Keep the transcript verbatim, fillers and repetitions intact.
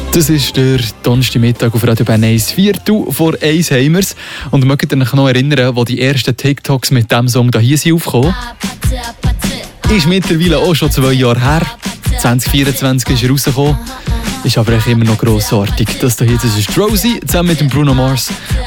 Das ist der Donnerstagmittag auf Radio Bern eins Viertel vor eins haben wir's. Und mögt ihr euch noch erinnern, wo die ersten TikToks mit diesem Song hier sind aufgekommen? Ist mittlerweile auch schon zwei Jahre her. zwanzig vierundzwanzig ist er rausgekommen. Ist aber immer noch grossartig. Das hier, das ist Rosie zusammen mit dem Bruno Mars